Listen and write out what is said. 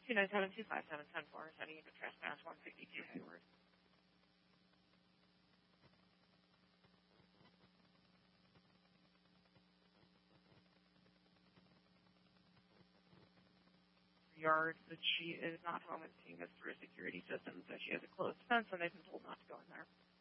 297-257-10-4, sending you to trespass 162 Hayward. Yard that she is not home and seeing us through a security system, so she has a closed fence and they've been told not to go in there.